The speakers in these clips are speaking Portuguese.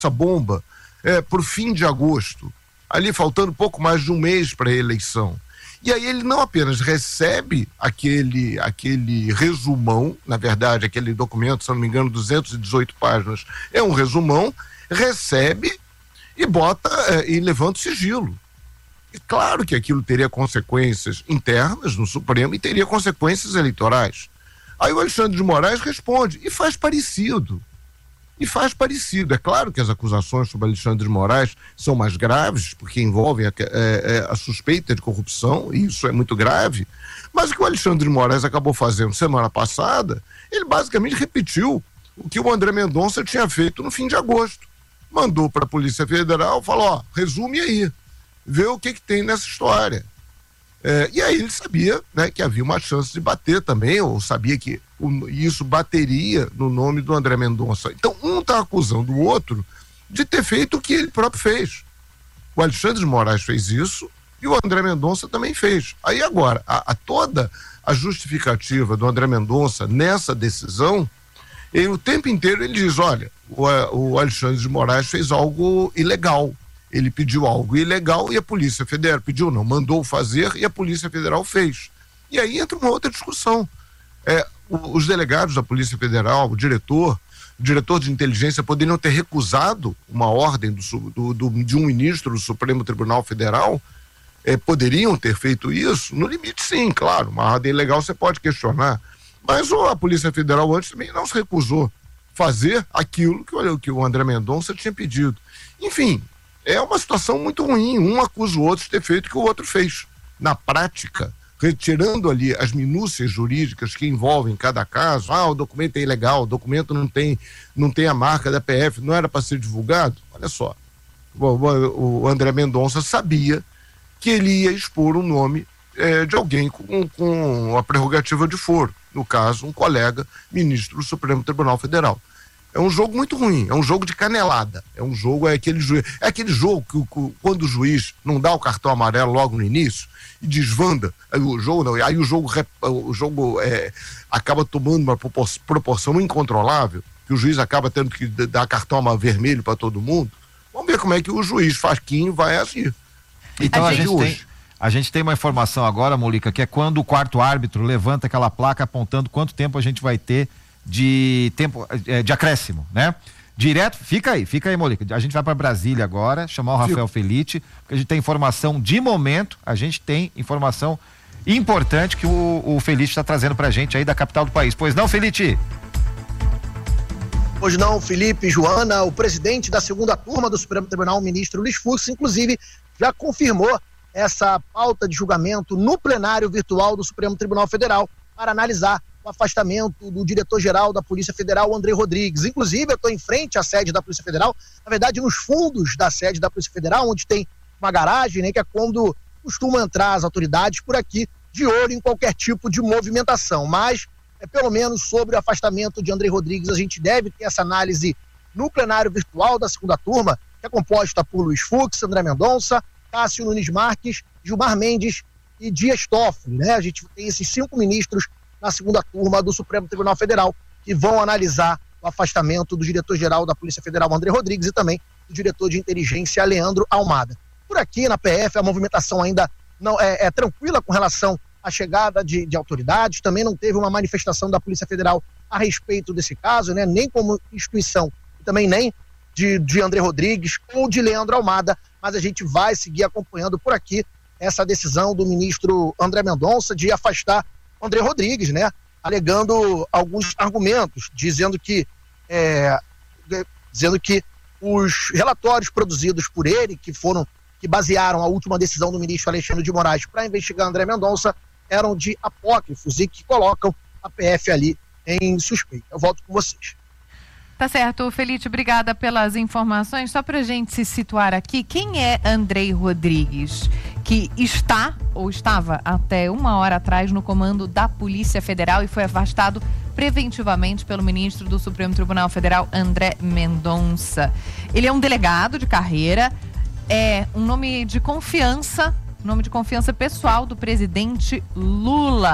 essa bomba para o fim de agosto, ali faltando pouco mais de um mês para a eleição. E aí ele não apenas recebe aquele resumão, na verdade, aquele documento, se não me engano, 218 páginas, é um resumão, recebe e bota e levanta o sigilo. E claro que aquilo teria consequências internas no Supremo e teria consequências eleitorais. Aí o Alexandre de Moraes responde e faz parecido. É claro que as acusações sobre Alexandre de Moraes são mais graves, porque envolvem a suspeita de corrupção, e isso é muito grave. Mas o que o Alexandre de Moraes acabou fazendo semana passada, ele basicamente repetiu o que o André Mendonça tinha feito no fim de agosto. Mandou para a Polícia Federal, falou, resume aí, vê o que tem nessa história. E aí ele sabia, né, que havia uma chance de bater também, ou sabia que isso bateria no nome do André Mendonça. Então, um está acusando o outro de ter feito o que ele próprio fez. O Alexandre de Moraes fez isso e o André Mendonça também fez. Aí agora, toda a justificativa do André Mendonça nessa decisão, o tempo inteiro ele diz, olha, o Alexandre de Moraes fez algo ilegal. Ele pediu algo ilegal e a Polícia Federal mandou fazer e a Polícia Federal fez. E aí entra uma outra discussão. Os delegados da Polícia Federal, o diretor de inteligência poderiam ter recusado uma ordem de um ministro do Supremo Tribunal Federal, poderiam ter feito isso? No limite, sim, claro, uma ordem legal você pode questionar, mas a Polícia Federal antes também não se recusou fazer aquilo que o André Mendonça tinha pedido. Enfim, é uma situação muito ruim, um acusa o outro de ter feito o que o outro fez. Na prática, retirando ali as minúcias jurídicas que envolvem cada caso, o documento é ilegal, o documento não tem a marca da PF, não era para ser divulgado, olha só, o André Mendonça sabia que ele ia expor o nome de alguém com a prerrogativa de foro, no caso, um colega ministro do Supremo Tribunal Federal. É um jogo muito ruim, é um jogo de canelada, aquele jogo que quando o juiz não dá o cartão amarelo logo no início e desvanda, aí o jogo acaba tomando uma proporção incontrolável, que o juiz acaba tendo que dar cartão vermelho para todo mundo. Vamos ver como é que o juiz Fachin vai agir. Então a gente tem uma informação agora, Molica, que é quando o quarto árbitro levanta aquela placa apontando quanto tempo a gente vai ter de tempo de acréscimo, né? Direto, fica aí, Molica. A gente vai para Brasília agora, chamar o Rafael Felite, porque a gente tem informação de momento, a gente tem informação importante que o Felite está trazendo pra gente aí da capital do país. Pois não, Felite? Pois não, Felipe, Joana, o presidente da segunda turma do Supremo Tribunal, o ministro Luiz Fux, inclusive, já confirmou essa pauta de julgamento no plenário virtual do Supremo Tribunal Federal para analisar o afastamento do diretor-geral da Polícia Federal, André Rodrigues. Inclusive, eu estou em frente à sede da Polícia Federal, na verdade, nos fundos da sede da Polícia Federal, onde tem uma garagem, né, que é quando costumam entrar as autoridades por aqui, de olho em qualquer tipo de movimentação. Mas, pelo menos sobre o afastamento de André Rodrigues, a gente deve ter essa análise no plenário virtual da segunda turma, que é composta por Luiz Fux, André Mendonça, Cássio Nunes Marques, Gilmar Mendes e Dias Toffoli, né? A gente tem esses 5 ministros na segunda turma do Supremo Tribunal Federal, que vão analisar o afastamento do diretor-geral da Polícia Federal, André Rodrigues, e também do diretor de inteligência, Leandro Almada. Por aqui, na PF, a movimentação ainda não é tranquila com relação à chegada de autoridades, também não teve uma manifestação da Polícia Federal a respeito desse caso, né? Nem como instituição, e também nem de André Rodrigues ou de Leandro Almada, mas a gente vai seguir acompanhando por aqui essa decisão do ministro André Mendonça de afastar André Rodrigues, né? Alegando alguns argumentos, dizendo que os relatórios produzidos por ele, que basearam a última decisão do ministro Alexandre de Moraes para investigar André Mendonça, eram de apócrifos e que colocam a PF ali em suspeita. Eu volto com vocês. Tá certo, Felite, obrigada pelas informações. Só pra gente se situar aqui, quem é André Rodrigues, que está ou estava até 1 hora atrás no comando da Polícia Federal e foi afastado preventivamente pelo ministro do Supremo Tribunal Federal, André Mendonça. Ele é um delegado de carreira, é um nome de confiança pessoal do presidente Lula.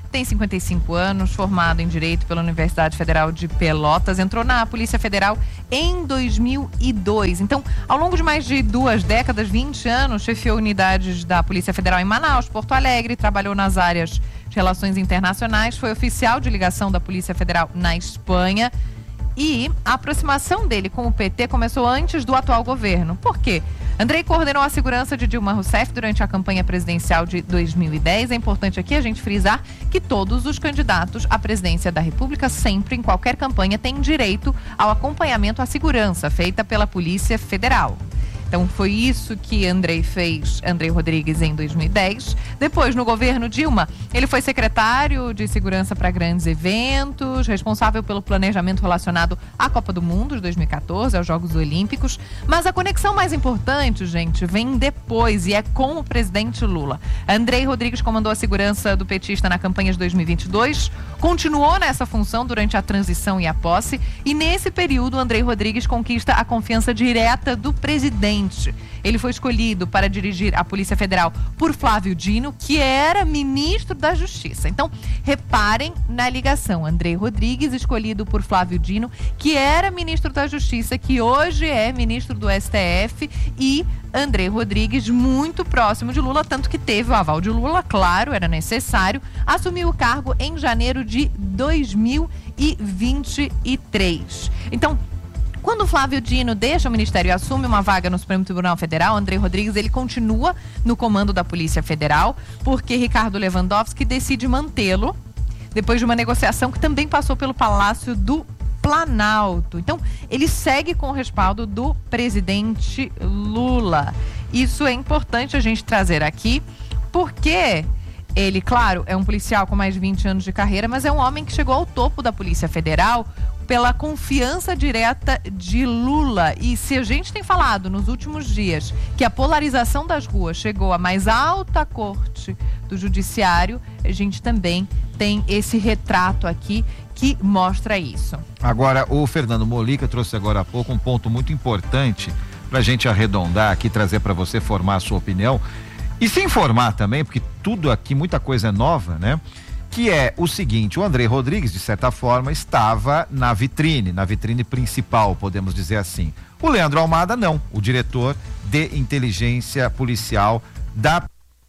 tem 55 anos, formado em Direito pela Universidade Federal de Pelotas, entrou na Polícia Federal em 2002. Então, ao longo de mais de 2 décadas, 20 anos, chefiou unidades da Polícia Federal em Manaus, Porto Alegre, trabalhou nas áreas de relações internacionais, foi oficial de ligação da Polícia Federal na Espanha. E a aproximação dele com o PT começou antes do atual governo. Por quê? Andrei coordenou a segurança de Dilma Rousseff durante a campanha presidencial de 2010. É importante aqui a gente frisar que todos os candidatos à presidência da República, sempre, em qualquer campanha, têm direito ao acompanhamento à segurança feita pela Polícia Federal. Então, foi isso que Andrei Rodrigues, em 2010. Depois, no governo Dilma, ele foi secretário de Segurança para grandes eventos, responsável pelo planejamento relacionado à Copa do Mundo de 2014, aos Jogos Olímpicos. Mas a conexão mais importante, gente, vem depois e é com o presidente Lula. Andrei Rodrigues comandou a segurança do petista na campanha de 2022, continuou nessa função durante a transição e a posse, e nesse período, Andrei Rodrigues conquista a confiança direta do presidente. Ele foi escolhido para dirigir a Polícia Federal por Flávio Dino, que era ministro da Justiça. Então, reparem na ligação. Andrei Rodrigues, escolhido por Flávio Dino, que era ministro da Justiça, que hoje é ministro do STF, e Andrei Rodrigues, muito próximo de Lula, tanto que teve o aval de Lula, claro, era necessário, assumiu o cargo em janeiro de 2023. Então, quando Flávio Dino deixa o ministério e assume uma vaga no Supremo Tribunal Federal, Andrei Rodrigues, ele continua no comando da Polícia Federal, porque Ricardo Lewandowski decide mantê-lo, depois de uma negociação que também passou pelo Palácio do Planalto. Então, ele segue com o respaldo do presidente Lula. Isso é importante a gente trazer aqui, porque ele, claro, é um policial com mais de 20 anos de carreira, mas é um homem que chegou ao topo da Polícia Federal pela confiança direta de Lula. E se a gente tem falado nos últimos dias que a polarização das ruas chegou à mais alta corte do judiciário, a gente também tem esse retrato aqui que mostra isso. Agora, o Fernando Molica trouxe agora há pouco um ponto muito importante para a gente arredondar aqui, trazer para você formar a sua opinião e se informar também, porque tudo aqui, muita coisa é nova, né? Que é o seguinte: o Andrei Rodrigues, de certa forma, estava na vitrine principal, podemos dizer assim. O Leandro Almada não, o diretor de inteligência policial da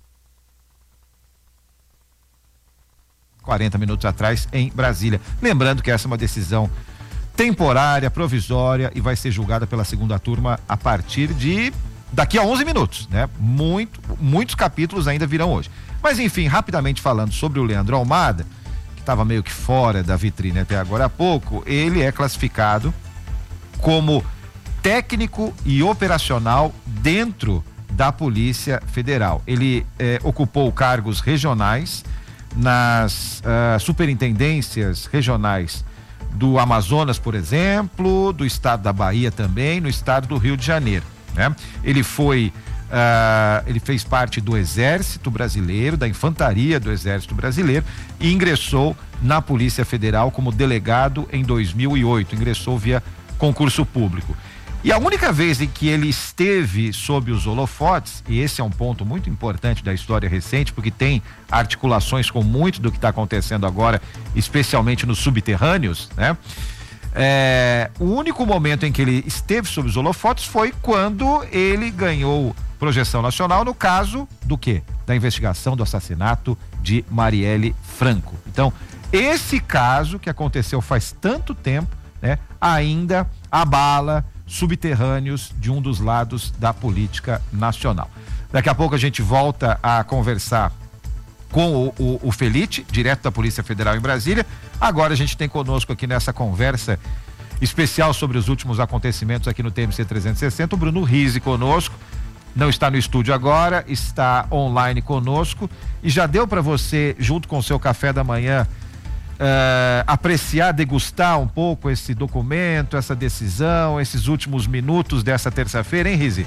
40 minutos atrás em Brasília. Lembrando que essa é uma decisão temporária, provisória e vai ser julgada pela segunda turma a partir de daqui a 11 minutos, né? Muitos capítulos ainda virão hoje. Mas enfim, rapidamente falando sobre o Leandro Almada, que estava meio que fora da vitrine até agora há pouco, ele é classificado como técnico e operacional dentro da Polícia Federal. Ele ocupou cargos regionais nas superintendências regionais do Amazonas, por exemplo, do estado da Bahia também, no estado do Rio de Janeiro, né? Ele fez parte do Exército Brasileiro, da Infantaria do Exército Brasileiro, e ingressou na Polícia Federal como delegado em 2008, ingressou via concurso público. E a única vez em que ele esteve sob os holofotes, e esse é um ponto muito importante da história recente, porque tem articulações com muito do que está acontecendo agora, especialmente nos subterrâneos, né? O único momento em que ele esteve sob os holofotes foi quando ele ganhou projeção nacional no caso do quê? Da investigação do assassinato de Marielle Franco. Então, esse caso que aconteceu faz tanto tempo, né, ainda abala subterrâneos de um dos lados da política nacional. Daqui a pouco a gente volta a conversar com o Felite, direto da Polícia Federal em Brasília. Agora a gente tem conosco aqui nessa conversa especial sobre os últimos acontecimentos aqui no TMC 360, o Bruno Rizzi conosco. Não está no estúdio agora, está online conosco e já deu para você, junto com o seu café da manhã, apreciar, degustar um pouco esse documento, essa decisão, esses últimos minutos dessa terça-feira, hein, Rizzi?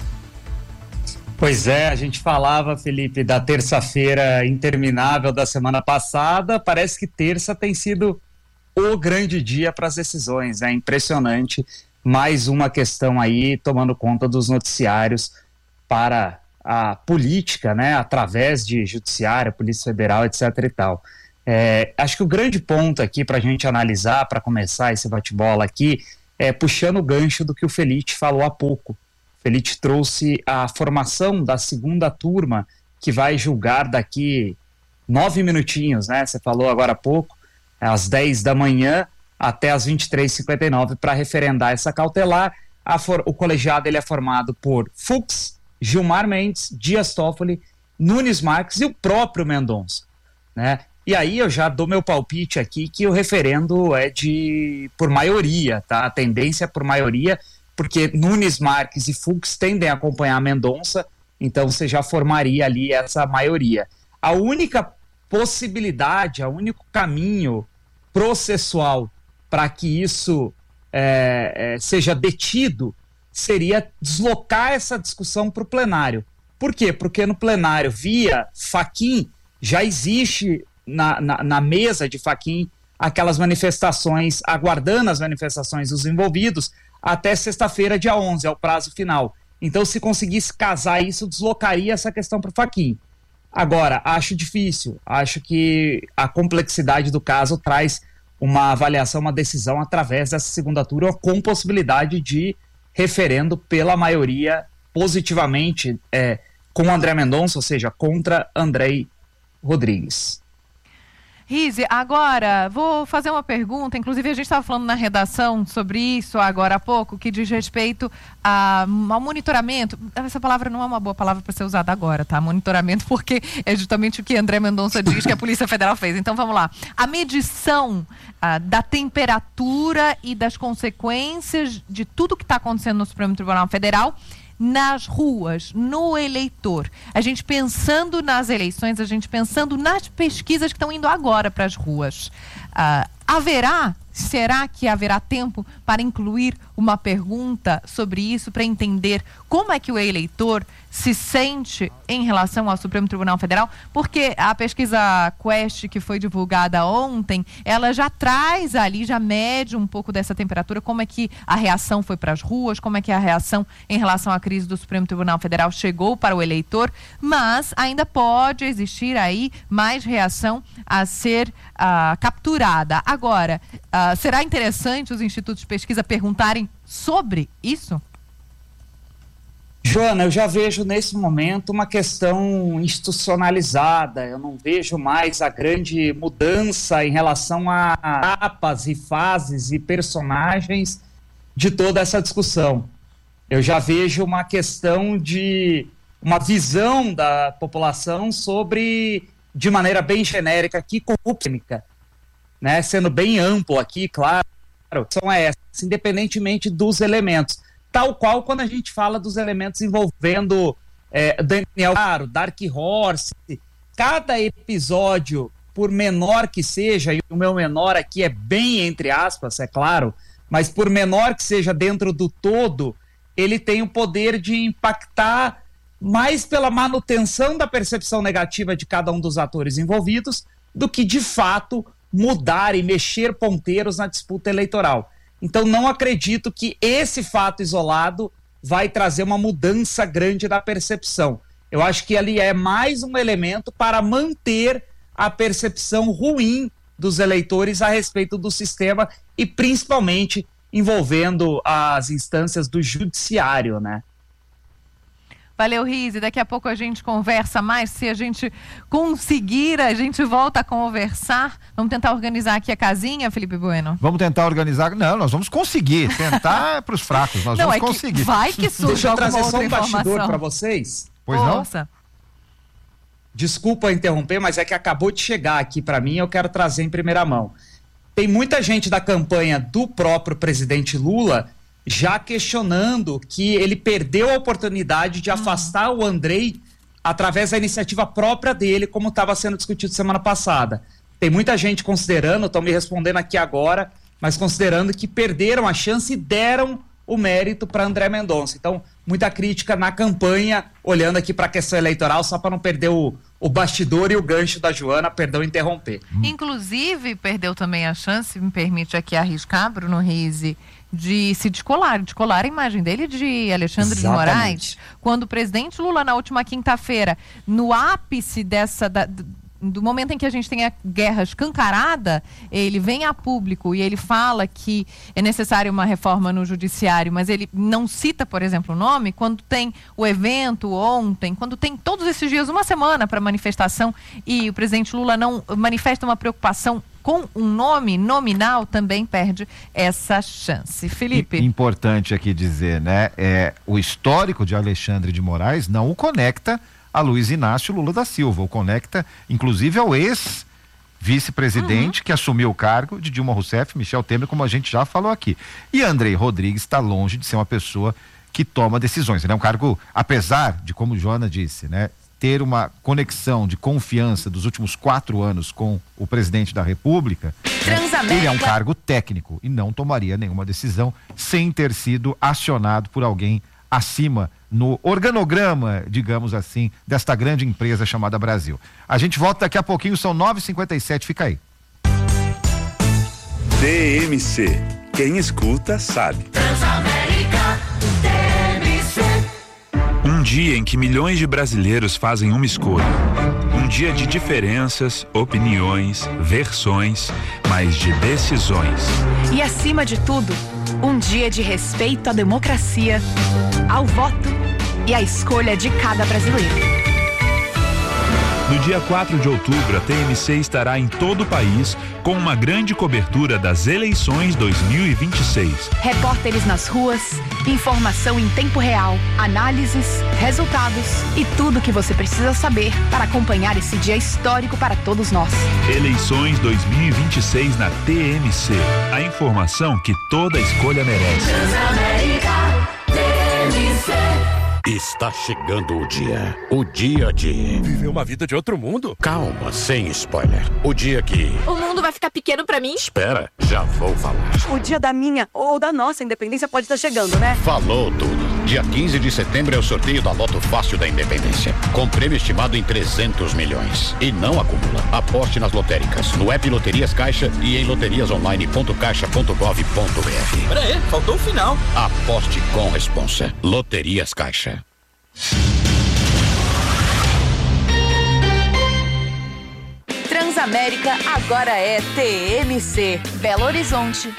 Pois é, a gente falava, Felipe, da terça-feira interminável da semana passada. Parece que terça tem sido o grande dia para as decisões, é impressionante. Mais uma questão aí tomando conta dos noticiários para a política, né, através de judiciário, Polícia Federal, etc e tal. Acho que o grande ponto aqui para a gente analisar, para começar esse bate-bola aqui, é puxando o gancho do que o Felite falou há pouco. O Felite trouxe a formação da segunda turma, que vai julgar daqui 9 minutinhos, né? Você falou agora há pouco, às 10 da manhã até às 23h59, para referendar essa cautelar. O colegiado ele é formado por Fux, Gilmar Mendes, Dias Toffoli, Nunes Marques e o próprio Mendonça, né? E aí eu já dou meu palpite aqui que o referendo é por maioria, tá? A tendência é por maioria, porque Nunes Marques e Fux tendem a acompanhar Mendonça, então você já formaria ali essa maioria. A única possibilidade, o único caminho processual para que isso seja detido seria deslocar essa discussão para o plenário. Por quê? Porque no plenário, via Fachin, já existe na mesa de Fachin aquelas manifestações, aguardando as manifestações dos envolvidos até sexta-feira, dia 11, é o prazo final. Então, se conseguisse casar isso, deslocaria essa questão para o Fachin. Agora, acho difícil, acho que a complexidade do caso traz uma avaliação, uma decisão através dessa segunda turma, com possibilidade de referendo pela maioria positivamente com André Mendonça, ou seja, contra Andrei Rodrigues. Rizzi, agora vou fazer uma pergunta, inclusive a gente estava falando na redação sobre isso agora há pouco, que diz respeito ao monitoramento. Essa palavra não é uma boa palavra para ser usada agora, tá? Monitoramento, porque é justamente o que André Mendonça diz que a Polícia Federal fez. Então vamos lá. A medição da temperatura e das consequências de tudo que está acontecendo no Supremo Tribunal Federal nas ruas, no eleitor. A gente pensando nas eleições, a gente pensando nas pesquisas que estão indo agora para as ruas. Será que haverá tempo para incluir uma pergunta sobre isso, para entender como é que o eleitor se sente em relação ao Supremo Tribunal Federal? Porque a pesquisa Quest, que foi divulgada ontem, ela já traz ali, já mede um pouco dessa temperatura, como é que a reação foi para as ruas, como é que a reação em relação à crise do Supremo Tribunal Federal chegou para o eleitor, mas ainda pode existir aí mais reação a ser capturada. Agora, será interessante os institutos de pesquisa perguntarem sobre isso? Joana, eu já vejo nesse momento uma questão institucionalizada, eu não vejo mais a grande mudança em relação a etapas e fases e personagens de toda essa discussão. Eu já vejo uma questão de uma visão da população sobre, de maneira bem genérica aqui, polêmica, né? Sendo bem amplo aqui, claro, são essas, independentemente dos elementos. Tal qual quando a gente fala dos elementos envolvendo Daniel Claro, Dark Horse, cada episódio, por menor que seja, e o meu menor aqui é bem entre aspas, é claro, mas por menor que seja dentro do todo, ele tem o poder de impactar mais pela manutenção da percepção negativa de cada um dos atores envolvidos do que, de fato, mudar e mexer ponteiros na disputa eleitoral. Então, não acredito que esse fato isolado vai trazer uma mudança grande na percepção. Eu acho que ali é mais um elemento para manter a percepção ruim dos eleitores a respeito do sistema e principalmente envolvendo as instâncias do judiciário, né? Valeu, Rizzi. Daqui a pouco a gente conversa mais. Se a gente conseguir, a gente volta a conversar. Vamos tentar organizar aqui a casinha, Felipe Bueno? Vamos tentar organizar. Não, nós vamos conseguir. Tentar é para os fracos. Nós vamos conseguir. Vai que surge. Deixa eu trazer só um informação. bastidor para vocês. Pois não? Desculpa interromper, mas é que acabou de chegar aqui para mim, eu quero trazer em primeira mão. Tem muita gente da campanha do próprio presidente Lula já questionando que ele perdeu a oportunidade de afastar o Andrei através da iniciativa própria dele, como estava sendo discutido semana passada. Tem muita gente considerando, estão me respondendo aqui agora, mas considerando que perderam a chance e deram o mérito para André Mendonça. Então, muita crítica na campanha, olhando aqui para a questão eleitoral, só para não perder o bastidor e o gancho da Joana, perdão interromper. Inclusive, perdeu também a chance, me permite aqui arriscar, Bruno Rizzi, de se descolar a imagem dele de Alexandre de Moraes, quando o presidente Lula, na última quinta-feira, no ápice do momento em que a gente tem a guerra escancarada, ele vem a público e ele fala que é necessária uma reforma no judiciário, mas ele não cita, por exemplo, o nome, quando tem o evento ontem, quando tem todos esses dias, uma semana para manifestação, e o presidente Lula não manifesta uma preocupação com um nome nominal, também perde essa chance. Felipe. Importante aqui dizer, né? O histórico de Alexandre de Moraes não o conecta a Luiz Inácio Lula da Silva, o conecta inclusive ao ex-vice-presidente que assumiu o cargo de Dilma Rousseff, Michel Temer, como a gente já falou aqui. E Andrei Rodrigues está longe de ser uma pessoa que toma decisões. Ele é um cargo, apesar de, como Joana disse, né, ter uma conexão de confiança dos últimos 4 anos com o presidente da República, ele é um cargo técnico e não tomaria nenhuma decisão sem ter sido acionado por alguém acima no organograma, digamos assim, desta grande empresa chamada Brasil. A gente volta daqui a pouquinho, são 9h57, fica aí. TMC, quem escuta sabe. Transamérica, TMC. Um dia em que milhões de brasileiros fazem uma escolha. Um dia de diferenças, opiniões, versões, mas de decisões. E acima de tudo, um dia de respeito à democracia, ao voto e à escolha de cada brasileiro. No dia 4 de outubro, a TMC estará em todo o país com uma grande cobertura das eleições 2026. Repórteres nas ruas, informação em tempo real, análises, resultados e tudo o que você precisa saber para acompanhar esse dia histórico para todos nós. Eleições 2026 na TMC. A informação que toda escolha merece. Transamérica, TMC. Está chegando o dia de viver uma vida de outro mundo. Calma, sem spoiler. O dia que o mundo vai ficar pequeno pra mim? Espera, já vou falar. O dia da minha ou da nossa independência pode estar chegando, né? Falou tudo. Dia 15 de setembro é o sorteio da Loto Fácil da Independência, com prêmio estimado em 300 milhões. E não acumula. Aposte nas lotéricas, no app Loterias Caixa e em loteriasonline.caixa.gov.br. Peraí, faltou o final. Aposte com responsa. Loterias Caixa. Transamérica agora é TMC. Belo Horizonte,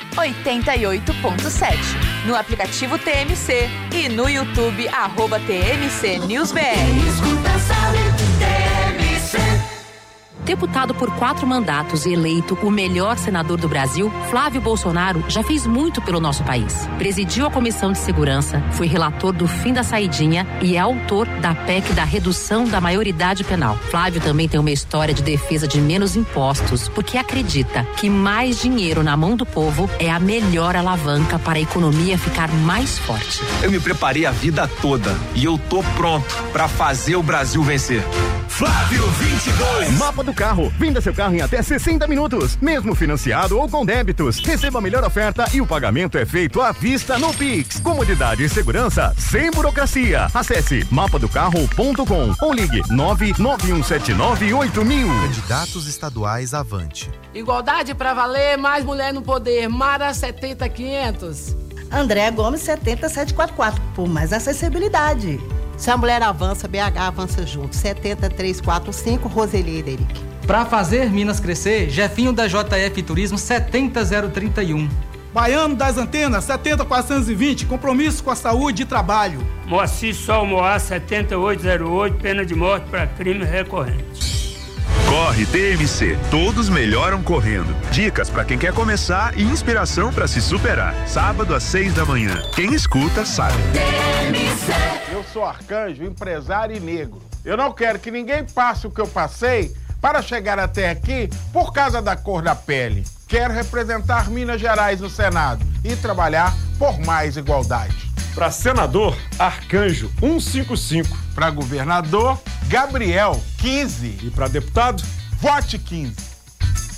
88.7. No aplicativo TMC e no YouTube, @TMC News BR. Escuta, sabe, TMC. Deputado por 4 mandatos e eleito o melhor senador do Brasil, Flávio Bolsonaro já fez muito pelo nosso país. Presidiu a Comissão de Segurança, foi relator do fim da saidinha e é autor da PEC da redução da maioridade penal. Flávio também tem uma história de defesa de menos impostos, porque acredita que mais dinheiro na mão do povo é a melhor alavanca para a economia ficar mais forte. Eu me preparei a vida toda e eu tô pronto para fazer o Brasil vencer. Flávio 22. Mapa do carro. Venda seu carro em até 60 minutos, mesmo financiado ou com débitos. Receba a melhor oferta e o pagamento é feito à vista no Pix. Comodidade e segurança sem burocracia. Acesse mapadocarro.com ou ligue 991798000. Candidatos estaduais Avante. Igualdade pra valer, mais mulher no poder. Mara 70500. André Gomes 70744, por mais acessibilidade. Se a mulher avança, BH avança junto. 70345, Roseli Ederic. Para fazer Minas crescer, Jefinho da JF Turismo 70031. Baiano das Antenas 70420, compromisso com a saúde e trabalho. Moacir Sol Moá 7808, pena de morte para crime recorrente. Corre TMC, todos melhoram correndo. Dicas para quem quer começar e inspiração para se superar. Sábado às 6 da manhã. Quem escuta sabe. TMC. Eu sou Arcanjo, empresário e negro. Eu não quero que ninguém passe o que eu passei para chegar até aqui por causa da cor da pele. Quero representar Minas Gerais no Senado e trabalhar por mais igualdade. Para senador, Arcanjo 155. Para governador, Gabriel 15. E para deputado, vote 15.